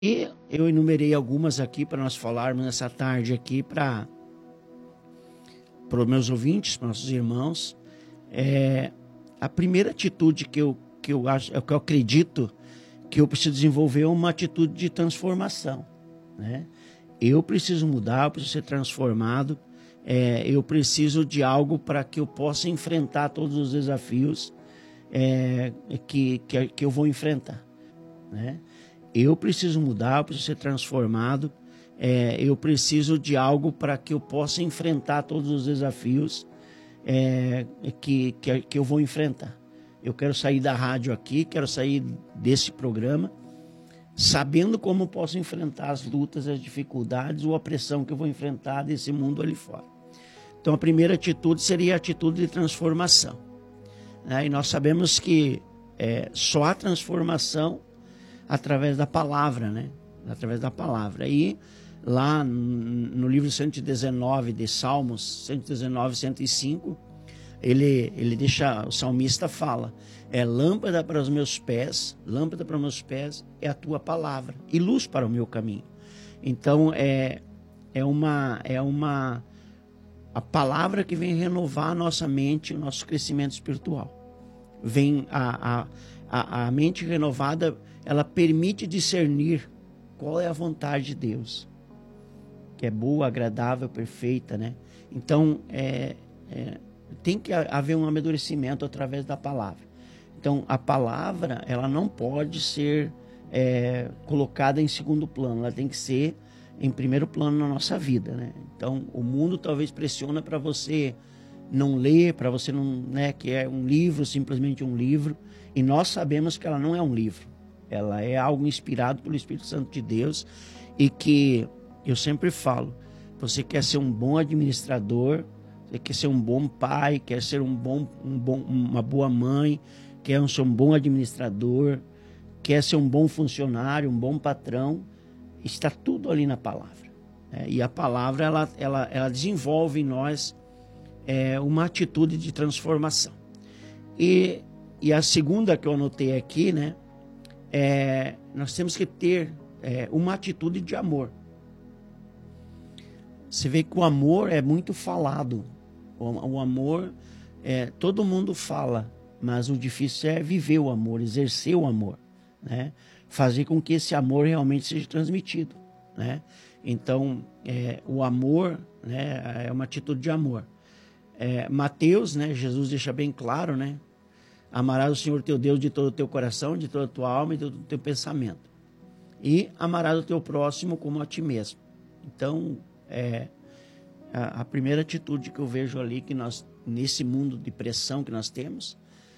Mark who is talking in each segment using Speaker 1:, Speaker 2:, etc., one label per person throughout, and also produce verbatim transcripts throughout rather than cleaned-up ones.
Speaker 1: E eu enumerei algumas aqui para nós falarmos nessa tarde aqui para os meus ouvintes, para nossos irmãos. É, a primeira atitude que eu, que, eu acho, que eu acredito que eu preciso desenvolver é uma atitude de transformação, né? Eu preciso mudar, eu preciso ser transformado, é, eu preciso de algo para que eu possa enfrentar todos os desafios é, que, que, que eu vou enfrentar, né? Eu preciso mudar, eu preciso ser transformado, é, eu preciso de algo para que eu possa enfrentar todos os desafios é, que, que, que eu vou enfrentar. Eu quero sair da rádio aqui, quero sair desse programa, sabendo como posso enfrentar as lutas, as dificuldades ou a pressão que eu vou enfrentar desse mundo ali fora. Então a primeira atitude seria a atitude de transformação, né? E nós sabemos que é, só a transformação através da palavra, né? Através da palavra. E lá no livro cento e dezenove de Salmos, cento e dezenove, cento e cinco, ele, ele deixa, o salmista fala, é lâmpada para os meus pés, lâmpada para os meus pés é a tua palavra e luz para o meu caminho. Então é, é uma, é uma, a palavra que vem renovar a nossa mente, o nosso crescimento espiritual. Vem a, a, a, a mente renovada, ela permite discernir qual é a vontade de Deus, que é boa, agradável, perfeita, né? Então, é, é, tem que haver um amadurecimento através da palavra. Então, a palavra, ela não pode ser é, colocada em segundo plano, ela tem que ser em primeiro plano na nossa vida, né? Então, o mundo talvez pressiona para você não ler, para você não, né, que é um livro, simplesmente um livro, e nós sabemos que ela não é um livro. Ela é algo inspirado pelo Espírito Santo de Deus e que, eu sempre falo, você quer ser um bom administrador, você quer ser um bom pai, quer ser um bom, um bom, uma boa mãe, quer ser um bom administrador, quer ser um bom funcionário, um bom patrão, está tudo ali na palavra, né? E a palavra, ela, ela, ela desenvolve em nós é, uma atitude de transformação. E, e a segunda que eu anotei aqui, né? É, nós temos que ter é, uma atitude de amor. Você vê que o amor é muito falado. O, o amor, é, todo mundo fala, mas o difícil é viver o amor, exercer o amor, né? Fazer com que esse amor realmente seja transmitido, né? Então, é, o amor, né, é uma atitude de amor. É, Mateus, né, Jesus deixa bem claro, né? Amarás o Senhor teu Deus de todo o teu coração, de toda a tua alma e de todo o teu pensamento. E amarás o teu próximo como a ti mesmo. Então, é, a, a primeira atitude que eu vejo ali, que nós, nesse mundo de pressão que nós temos,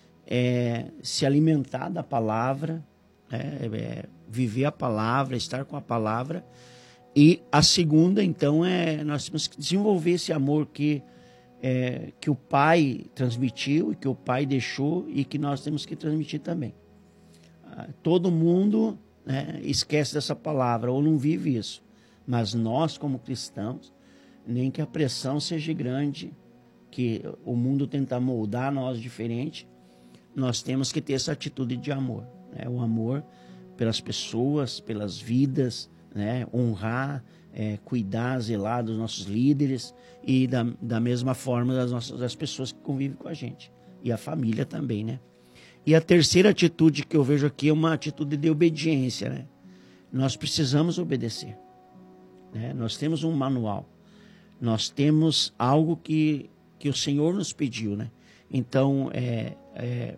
Speaker 1: é se alimentar da palavra, é, é viver a palavra, estar com a palavra. E a segunda, então, é nós temos que desenvolver esse amor que É, que o Pai transmitiu e que o Pai deixou e que nós temos que transmitir também. Ah, todo mundo, né, esquece dessa palavra ou não vive isso, mas nós como cristãos, nem que a pressão seja grande, que o mundo tenta moldar nós diferente, nós temos que ter essa atitude de amor, né? O amor pelas pessoas, pelas vidas, né? Honrar, É, cuidar, zelar dos nossos líderes e da, da mesma forma das, nossas, das pessoas que convivem com a gente. E a família também, né? E a terceira atitude que eu vejo aqui é uma atitude de obediência, né? Nós precisamos obedecer, né? Nós temos um manual. Nós temos algo que, que o Senhor nos pediu, né? Então, é, é,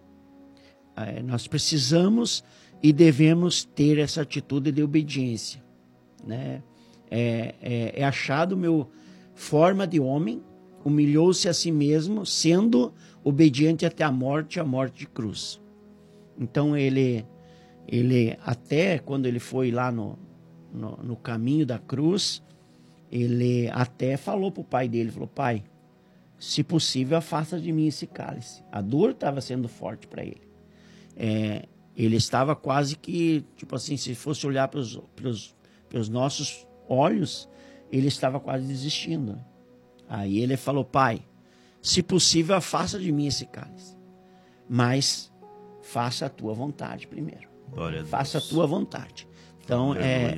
Speaker 1: é, nós precisamos e devemos ter essa atitude de obediência, né? É, é, é achado meu forma de homem, humilhou-se a si mesmo, sendo obediente até a morte, a morte de cruz. Então ele, ele até quando ele foi lá no, no, no caminho da cruz, ele até falou para o pai dele, falou: pai, se possível afasta de mim esse cálice. A dor estava sendo forte para ele. É, ele estava quase que, tipo assim, se fosse olhar para os nossos olhos, ele estava quase desistindo. Aí ele falou: pai, se possível afasta de mim esse cálice, mas faça a tua vontade primeiro. Faça a tua vontade. Então, é,